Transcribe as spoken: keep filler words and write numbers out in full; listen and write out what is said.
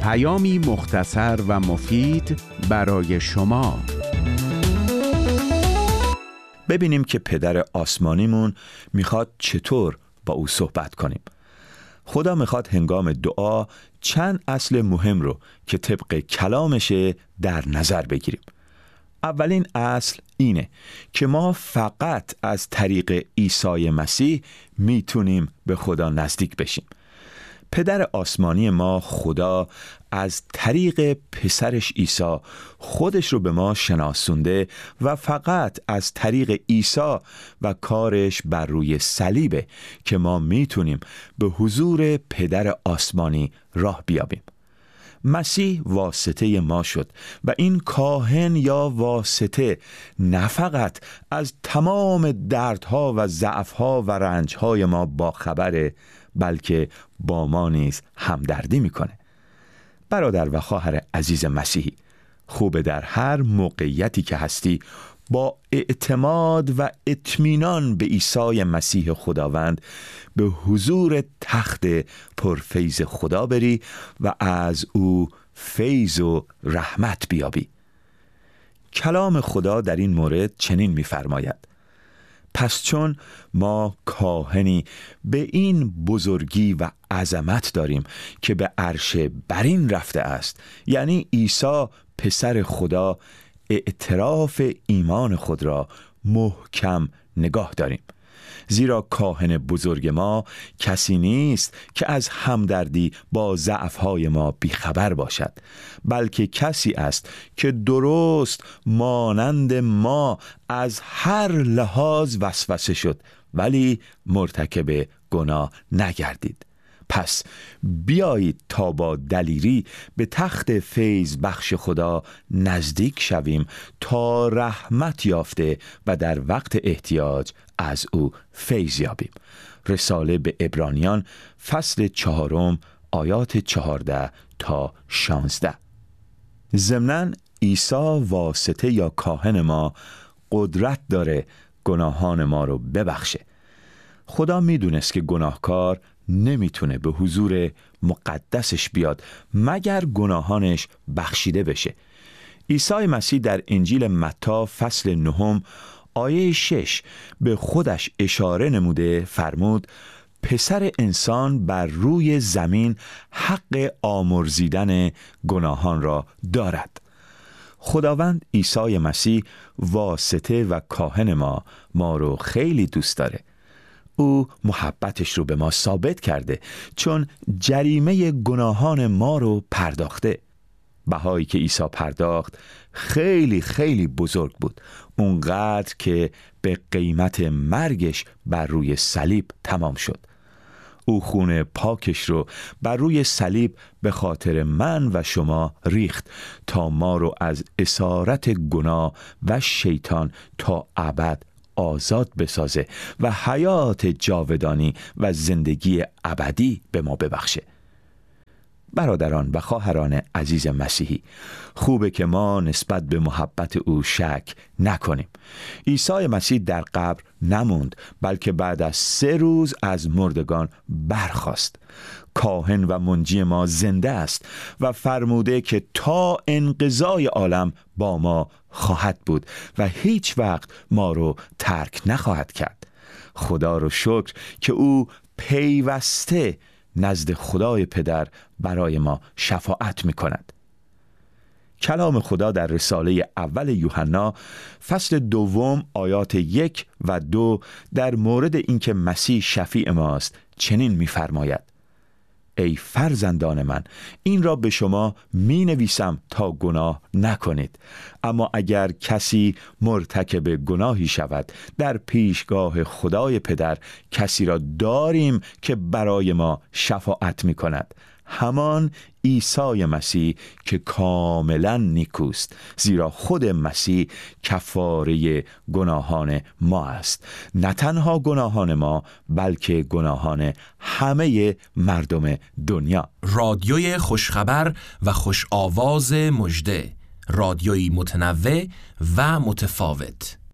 پیامی مختصر و مفید برای شما. ببینیم که پدر آسمانیمون میخواد چطور با او صحبت کنیم. خدا میخواد هنگام دعا چند اصل مهم رو که طبق کلامشه در نظر بگیریم. اولین اصل اینه که ما فقط از طریق عیسی مسیح میتونیم به خدا نزدیک بشیم. پدر آسمانی ما خدا از طریق پسرش عیسی خودش رو به ما شناسونده و فقط از طریق عیسی و کارش بر روی صلیبه که ما میتونیم به حضور پدر آسمانی راه بیابیم. مسیح واسطه ما شد و این کاهن یا واسطه نه فقط از تمام دردها و ضعفها و رنجهای ما با خبره، بلکه با ما نیز همدردی میکنه. برادر و خواهر عزیز مسیحی، خوبه در هر موقعیتی که هستی با اعتماد و اطمینان به عیسی مسیح خداوند به حضور تخت پرفیض خدا بری و از او فیض و رحمت بیابی. کلام خدا در این مورد چنین می‌فرماید: پس چون ما کاهنی به این بزرگی و عظمت داریم که به عرش برین رفته است، یعنی عیسی پسر خدا، اعتراف ایمان خود را محکم نگاه داریم. زیرا کاهن بزرگ ما کسی نیست که از همدردی با ضعف‌های ما بیخبر باشد، بلکه کسی است که درست مانند ما از هر لحاظ وسوسه شد ولی مرتکب گناه نگردید. پس بیایید تا با دلیری به تخت فیض بخش خدا نزدیک شویم تا رحمت یافته و در وقت احتیاج از او فیض یابیم. رساله به عبرانیان فصل چهارم آیات چهارده تا شانزده. ضمناً عیسی واسطه یا کاهن ما قدرت داره گناهان ما رو ببخشه. خدا میدونست که گناهکار نمیتونه به حضور مقدسش بیاد مگر گناهانش بخشیده بشه. عیسی مسیح در انجیل متی فصل نهم آیه شش به خودش اشاره نموده فرمود: پسر انسان بر روی زمین حق آمرزیدن گناهان را دارد. خداوند عیسی مسیح واسطه و کاهن ما ما رو خیلی دوست داره. او محبتش رو به ما ثابت کرده چون جریمه گناهان ما رو پرداخته. بهایی که عیسی پرداخت خیلی خیلی بزرگ بود، اونقدر که به قیمت مرگش بر روی صلیب تمام شد. او خون پاکش رو بر روی صلیب به خاطر من و شما ریخت تا ما رو از اسارت گناه و شیطان تا ابد آزاد بسازه و حیات جاودانی و زندگی ابدی به ما ببخشه. برادران و خواهران عزیز مسیحی، خوبه که ما نسبت به محبت او شک نکنیم. عیسی مسیح در قبر نموند، بلکه بعد از سه روز از مردگان برخاست. کاهن و منجی ما زنده است و فرموده که تا انقضای عالم با ما خواهد بود و هیچ وقت ما رو ترک نخواهد کرد. خدا رو شکر که او پیوسته نزد خدای پدر برای ما شفاعت می کند. کلام خدا در رساله اول یوحنا فصل دوم آیات یک و دو در مورد اینکه مسیح شفیع ماست چنین می فرماید: ای فرزندان من، این را به شما می نویسم تا گناه نکنید. اما اگر کسی مرتکب گناهی شود، در پیشگاه خدای پدر کسی را داریم که برای ما شفاعت می کند، همان عیسی مسیح که کاملا نیکوست، زیرا خود مسیح کفاره گناهان ما است، نه تنها گناهان ما بلکه گناهان همه مردم دنیا. رادیوی خوشخبر و خوش آواز مژده، رادیویی متنوع و متفاوت.